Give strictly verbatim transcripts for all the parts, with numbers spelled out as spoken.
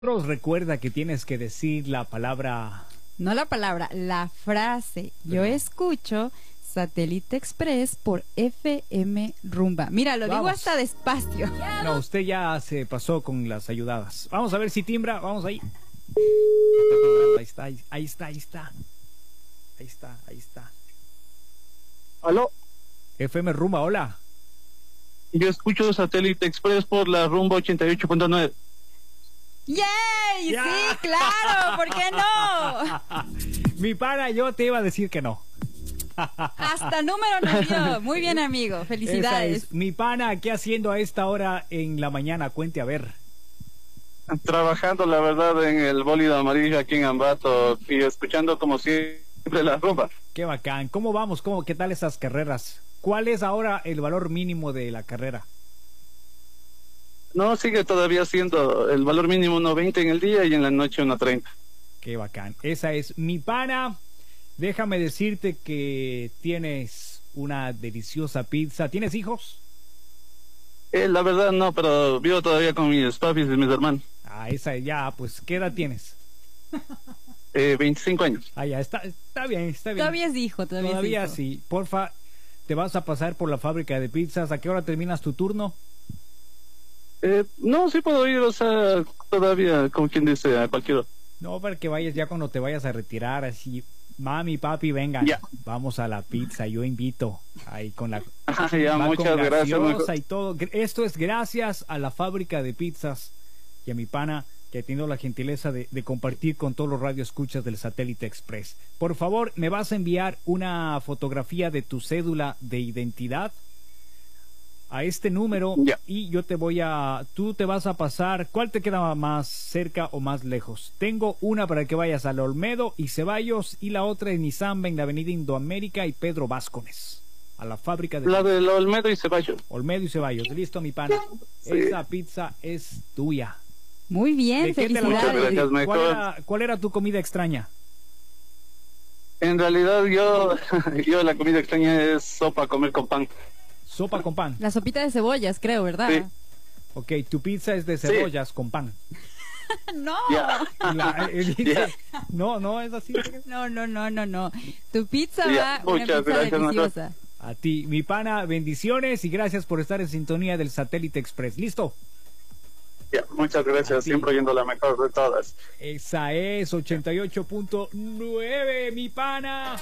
Recuerda que tienes que decir la palabra... No la palabra, la frase. Yo escucho Satélite Express por F M Rumba. Mira, lo digo Vamos. hasta despacio. No, usted ya se pasó con las ayudadas. Vamos a ver si timbra. Vamos ahí. Está timbrando. Ahí está, ahí, ahí está, ahí está. Ahí está, ahí está. ¿Aló? F M Rumba, hola. Yo escucho Satélite Express por la Rumba ochenta y ocho punto nueve. ¡Yay! Ya. Sí, claro, ¿por qué no? Mi pana, yo te iba a decir que no. Hasta número nos dio. Muy bien, amigo. Esa Felicidades. es. Mi pana, ¿qué haciendo a esta hora en la mañana? Cuente a ver. Trabajando, la verdad, en el bólido amarillo aquí en Ambato y escuchando como siempre la rumba. Qué bacán. ¿Cómo vamos? ¿Cómo, qué tal esas carreras? ¿Cuál es ahora el valor mínimo de la carrera? No, sigue todavía siendo el valor mínimo uno veinte en el día y en la noche uno treinta. Qué bacán. Esa es mi pana. Déjame decirte que tienes una deliciosa pizza. ¿Tienes hijos? Eh, la verdad no, pero vivo todavía con mis papis y mis hermanos. Ah, esa ya, pues, ¿qué edad tienes? Eh, veinticinco años. Ah, ya, está, está bien, está bien. Todavía es hijo, todavía, Todavía es hijo. sí. Porfa, te vas a pasar por la fábrica de pizzas. ¿A qué hora terminas tu turno? Eh, no, sí puedo ir, o sea, todavía, como quien dice, a cualquier hora. No, para que vayas ya cuando te vayas a retirar, así, mami, papi, vengan, Ya. vamos a la pizza, yo invito, ahí con la... Ah, ya, va muchas con gracias. gaseosa y todo. Esto es gracias a la fábrica de pizzas y a mi pana que ha tenido la gentileza de, de compartir con todos los radioescuchas del Satélite Express. Por favor, me vas a enviar una fotografía de tu cédula de identidad a este número Ya. y yo te voy a, tú te vas a pasar, ¿cuál te queda más cerca o más lejos? Tengo una para que vayas a la Olmedo y Ceballos y la otra en Nizamba en la avenida Indoamérica y Pedro Vázquez, a la fábrica de La del Olmedo y Ceballos. Olmedo y Ceballos. Listo, mi pana. Sí. Esa pizza es tuya. Muy bien, ¿De qué te la Muchas felicidades. gracias, ¿Cuál mejor. era, ¿Cuál era tu comida extraña? En realidad yo, yo la comida extraña es sopa, comer con pan. Sopa con pan. La sopita de cebollas, creo, ¿verdad? Sí. Ok, tu pizza es de Sí. cebollas con pan. No. Ya. La- eh, dice- Ya. No, no es así. No, no, no, no, no. Tu pizza Ya, va una muchas pizza gracias, deliciosa. A ti, mi pana, bendiciones y gracias por estar en sintonía del Satélite Express. ¿Listo? Ya, muchas gracias, ti. siempre oyendo la mejor de todas. Esa es ochenta y ocho punto nueve, mi pana.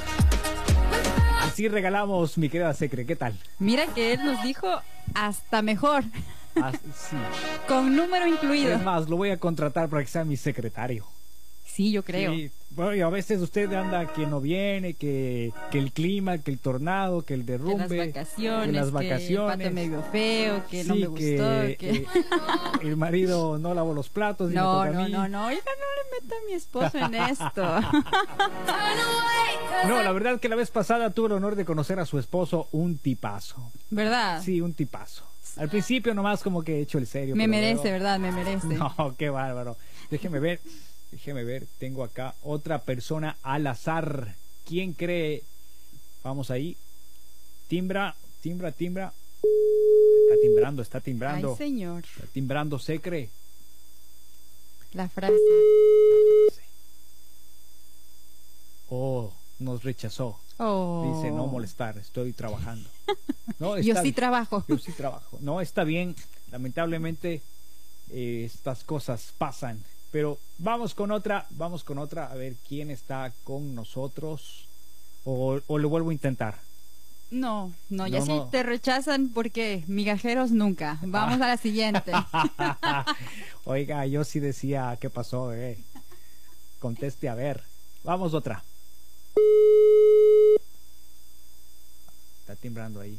Así regalamos, mi querida Secre. ¿Qué tal? Mira que él nos dijo hasta mejor, Ah, sí. con número incluido. Es más, lo voy a contratar para que sea mi secretario. Sí, yo creo. Sí, bueno, y a veces usted anda que no viene, que, que el clima, que el tornado, que el Que derrumbe, las vacaciones, que las que el vacaciones. pato medio feo, que no Sí, me gustó, que, que... eh, el marido no lavó los platos y me No, toca a no, mí. no, no, oiga, no le meta a mi esposo en esto. No, la verdad que la vez pasada tuve el honor de conocer a su esposo, un tipazo. ¿Verdad? Sí, un tipazo. Al principio nomás como que he hecho el serio. Me pero merece, luego- ¿verdad? Me merece. No, qué bárbaro. Déjeme ver, déjeme ver. Tengo acá otra persona al azar. ¿Quién cree? Vamos ahí. Timbra, timbra, timbra. Está timbrando, está timbrando. Ay, señor. Está timbrando, se cree. La frase. Oh, nos rechazó. Oh. Dice no molestar, estoy trabajando. No, Yo está sí bien. trabajo. Yo sí trabajo. No, está bien. Lamentablemente eh, estas cosas pasan. Pero vamos con otra, vamos con otra. A ver quién está con nosotros. O, o lo vuelvo a intentar. No, no, ya No, si no. te rechazan, porque migajeros nunca. Vamos a la siguiente. Oiga, yo sí decía, ¿qué pasó? Eh? Conteste a ver. Vamos otra. Está timbrando ahí.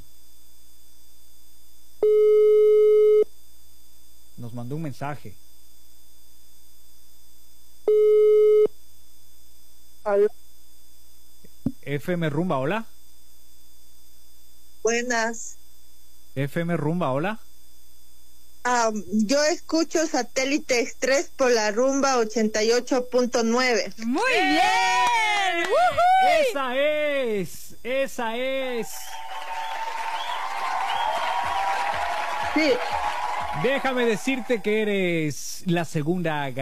Nos mandó un mensaje. Aló, F M Rumba, hola. buenas. F M Rumba, hola. Am, yo escucho Satélite Express por la Rumba ochenta y ocho punto nueve. Muy bien. ¡Woohoo! Esa es, esa es. Sí, Déjame decirte que eres la segunda